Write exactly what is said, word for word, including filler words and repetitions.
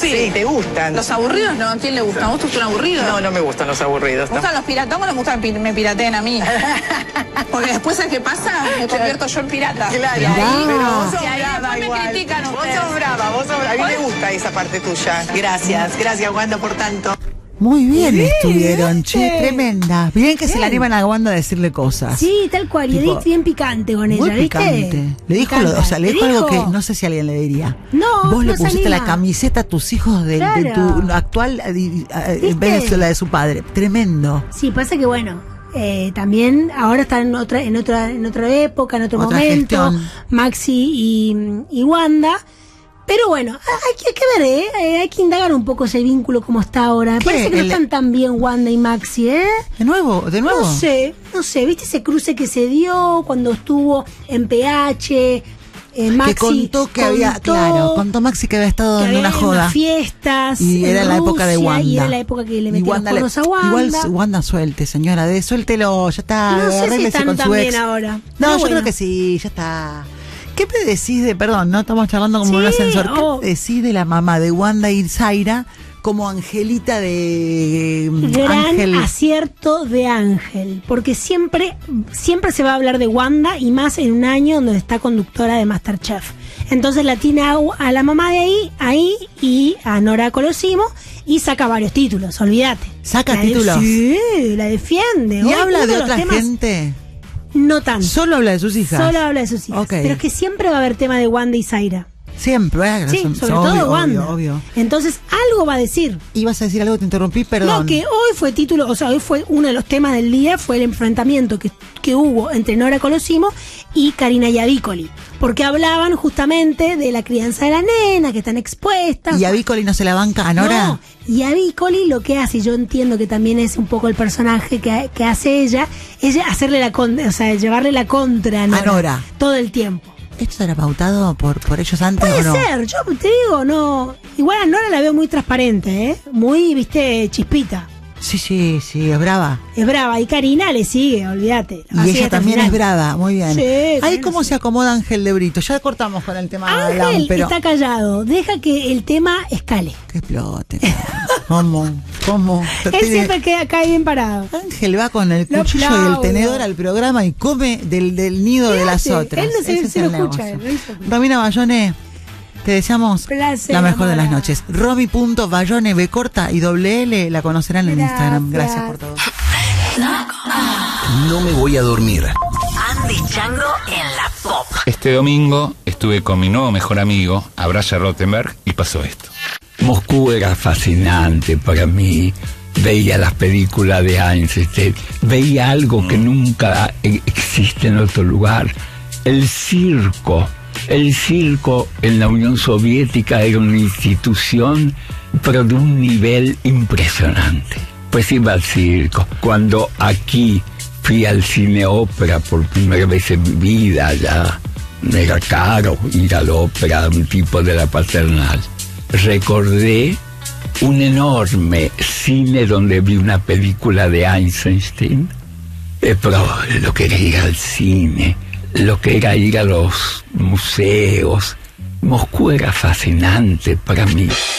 Sí. Sí, ¿te gustan? Los aburridos no, ¿a quién le gusta? ¿A vos te gustan aburridos? No, no me gustan los aburridos. ¿Me No. gustan los piratongos o me gustan que me pirateen a mí? Porque después el que pasa, me convierto yo en pirata. Claro, Y ahí, pero vos sos y ahí brava después me igual. critican Vos ustedes. sos brava, vos sos brava. A mí me gusta esa parte tuya. Gracias, gracias Wanda por tanto. Muy bien, Muy bien, estuvieron, che, ¿viste? tremenda. Bien que se Bien. le animan a Wanda a decirle cosas. Sí, tal cual. Y Tipo, Edith bien picante con ella, Muy ¿viste? picante. Le dijo, Me lo- encanta. o sea, le dijo algo que no sé si alguien le diría. No, Vos no le se pusiste la anima. camiseta a tus hijos de, de Claro. tu actual eh, eh, en vez ¿Viste? de la de su padre. Tremendo. Sí, pasa que bueno, eh, también ahora está en otra, en otra, en otra época, en otro Otra momento, gestión. Maxi y, y Wanda. Pero bueno, hay que, hay que ver, ¿eh? Eh, hay que indagar un poco ese vínculo como está ahora. Me ¿Qué? parece que no El- están tan bien Wanda y Maxi, ¿eh? De nuevo, de nuevo. No sé, no sé, ¿viste ese cruce que se dio cuando estuvo en P H? Eh, Maxi que contó que había, contó claro, contó Maxi que había estado que en había una unas joda. fiestas Y en era la época de Rusia, Wanda. Y era la época que le Y metía los Wanda le- cuernos a Wanda. Igual Wanda suelte, señora, de suéltelo, ya está. No sé si arréglese están con tan su bien ex. ahora. No, Pero yo bueno. creo que sí, ya está. ¿Qué me decís de, perdón, no estamos charlando como Sí, un ascensor, ¿qué oh. me decís de la mamá de Wanda y Zaira como Angelita de eh, Gran Ángel? acierto de Ángel, porque siempre, siempre se va a hablar de Wanda y más en un año donde está conductora de MasterChef. Entonces la tiene a, a la mamá de ahí, ahí y a Nora Colosimo y saca varios títulos, olvídate. ¿Saca La de- títulos? Sí, la defiende. ¿Y Hoy habla uno de los otra temas- gente? No tanto. Solo habla de sus hijas. Solo habla de sus hijas. Ok. Pero es que siempre va a haber tema de Wanda y Zaira. Siempre, ¿eh? Sí, Son- sobre son todo obvio, Wanda. obvio, obvio. Entonces algo va a decir. Ibas a decir algo, te interrumpí, perdón. No, que hoy fue título, o sea, hoy fue uno de los temas del día, fue el enfrentamiento que, que hubo entre Nora Colosimo y Karina Yadicoli. Porque hablaban justamente de la crianza de la nena, que están expuestas. ¿Y a Vícoli no se la banca a Nora? No, y a Vicoli lo que hace, y yo entiendo que también es un poco el personaje que, que hace ella, es hacerle la contra, o sea, llevarle la contra a Nora, A Nora. todo el tiempo. ¿Esto era pautado por, por ellos antes Puede o no? ser, yo te digo, no. Igual a Nora la veo muy transparente, ¿eh? Muy, viste, chispita. Sí, sí, sí, es brava. Es brava. Y Karina le sigue, olvídate. Y Así ella hasta el también final. es brava, muy bien. Sí, Ahí Karina cómo sí. se acomoda Ángel de Brito. Ya cortamos con el tema de Ángel Lam, pero está callado, deja que el tema escale. que explote. ¿Cómo? ¿Cómo? Él Tiene- siempre queda, cae bien parado. Ángel va con el Lo cuchillo y el aplaudo. tenedor al programa y come del, del nido de las hace? otras. Él no se- Ese es se lo el escucha, negocio. él no hizo- Romina Bayone, te deseamos Placer, la mejor de las amada. noches. Romy.Bayone, B corta y doble L, la conocerán en Gracias. Instagram. Gracias por todo. No me voy a dormir. Andy Chango en la pop. Este domingo estuve con mi nuevo mejor amigo, Abraya Rottenberg, y pasó esto. Moscú era fascinante para mí. Veía las películas de Einstein, veía algo que nunca e- existe en otro lugar. El circo. El circo en la Unión Soviética era una institución, pero de un nivel impresionante. Pues iba al circo. Cuando aquí fui al cine ópera por primera vez en mi vida, ya era caro ir a la ópera, un tipo de la Paternal. Recordé un enorme cine donde vi una película de Einstein, eh, pero lo que era ir al cine, lo que era ir a los museos, Moscú era fascinante para mí.